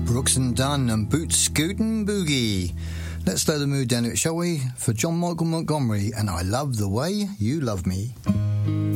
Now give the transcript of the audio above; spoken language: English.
Brooks and Dunn and Boots Scootin' Boogie. Let's slow the mood down a bit, shall we? For John Michael Montgomery and I Love the Way You Love Me.